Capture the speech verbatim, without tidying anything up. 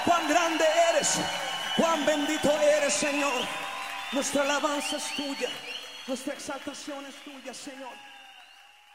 cuán grande eres, cuán bendito eres, Señor. Nuestra alabanza es tuya, nuestra exaltación es tuya, Señor.